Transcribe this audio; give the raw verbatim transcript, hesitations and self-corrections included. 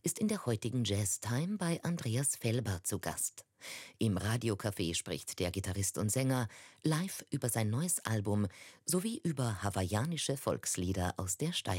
ist in der heutigen Jazztime bei Andreas Felber zu Gast. Im Radiocafé spricht der Gitarrist und Sänger live über sein neues Album sowie über hawaiianische Volkslieder aus der Steiermark.